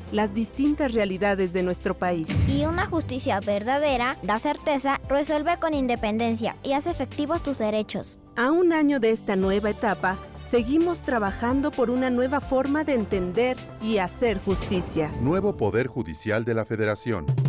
las distintas realidades de nuestro país. Y una justicia verdadera da certeza, resuelve con independencia y hace efectivos tus derechos. A un año de esta nueva etapa, seguimos trabajando por una nueva forma de entender y hacer justicia. Nuevo Poder Judicial de la Federación.